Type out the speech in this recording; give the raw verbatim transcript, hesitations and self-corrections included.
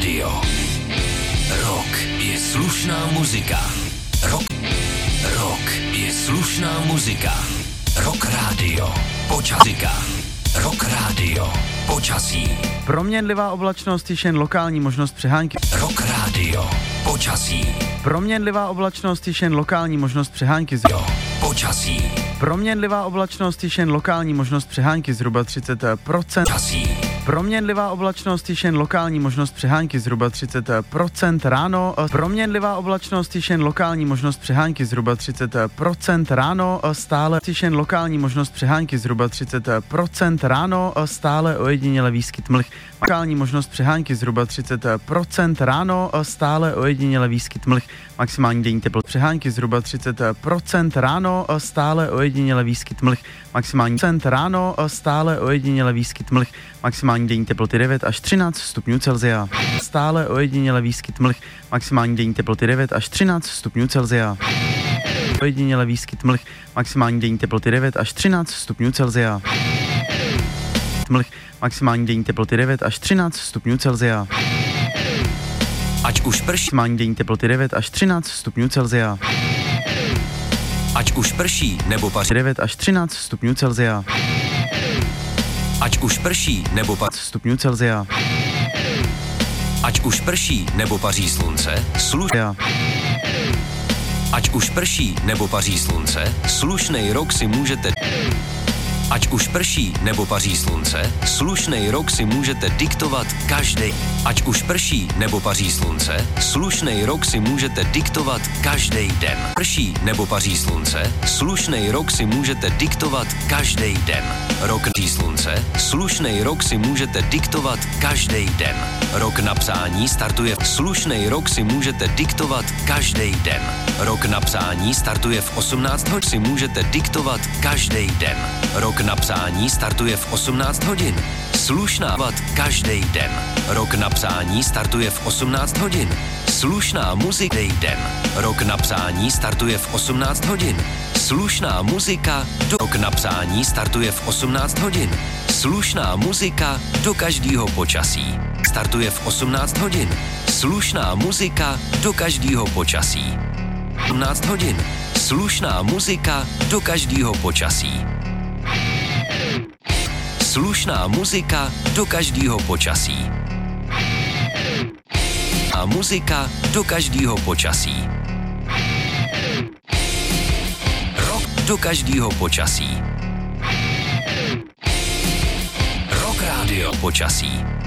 Rádio. Rock je slušná muzika. Rock, rock je slušná muzika. Rock Rádio. Počasíka. Rock Rádio. Počasí. Proměnlivá oblačnost, již jen lokální možnost přehánky. Rock Rádio. Počasí. Proměnlivá oblačnost, již jen lokální možnost přehánky. Z... Jo. Počasí. Proměnlivá oblačnost, již jen lokální možnost přehánky zhruba třicet procent. Počasí. Proměnlivá oblačnost, již jen lokální možnost přehánky zhruba třicet procent ráno. Proměnlivá oblačnost, již jen lokální možnost přehánky zhruba třicet procent ráno. Stále již jen lokální možnost přehánky zhruba třicet procent ráno. Stále ojediněle výskyt mlh. Lokální možnost přehánky zhruba třicet procent ráno. Stále ojediněle výskyt mlh. Maximální denní teplota přehánky zhruba třicet procent ráno. Stále ojediněle výskyt mlh. Maximální procent ráno. Stále ojediněle výskyt mlh. Maximální denní teploty devět až třináct stupňů Celsia. Stále ojediněle výskyt mlh. Maximální denní teploty devět až třináct stupňů Celsia. Ojediněle výskyt mlh. Maximální denní teploty devět až třináct stupňů Celsia. Mlh. Maximální denní teploty devět až třináct stupňů Celsia. Ať už prší. Maximální denní teploty devět až třináct stupňů Celsia. Ať už prší nebo paří. devět až třináct stupňů Celsia. Ať už prší nebo paří. Stupňů Celsia. Ať už prší nebo paří slunce, sluš... Ať už prší nebo paří slunce, slušnej rok si můžete... Ať už prší nebo paří slunce, slušnej rok si můžete diktovat každý. Ať už prší nebo paří slunce, slušnej rok si můžete diktovat každý den. Prší nebo paří slunce, slušnej rok si můžete diktovat každý den. Rok paří slunce, slušnej rok si můžete diktovat každý den. Rok na psání startuje v slušnej rok si můžete diktovat každý den. Rok na psání startuje v osmnáct hodin si můžete diktovat každý den. Rok na psání startuje v osmnáct hodin. Slušná vat každý den. Rok na psání startuje v osmnáct hodin. Slušná muzika den. Rok na psání startuje v osmnáct hodin. Slušná muzika do rok na psání startuje v osmnáct hodin. Slušná muzika do každého počasí. Startuje v osmnáct hodin. Slušná muzika do každého počasí. osmnáct hodin. Slušná muzika do každého počasí. Slušná muzika do každého počasí. A muzika do každého počasí. Rock do každého počasí. Rock Rádio počasí.